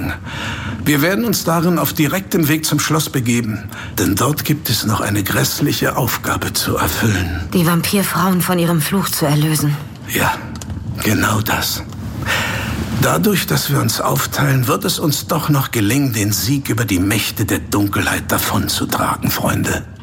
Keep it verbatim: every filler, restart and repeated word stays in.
sagen. Wir werden uns darin auf direktem Weg zum Schloss begeben, denn dort gibt es noch eine grässliche Aufgabe zu erfüllen. Die Vampirfrauen von ihrem Fluch zu erlösen. Ja, genau das. Dadurch, dass wir uns aufteilen, wird es uns doch noch gelingen, den Sieg über die Mächte der Dunkelheit davonzutragen, Freunde.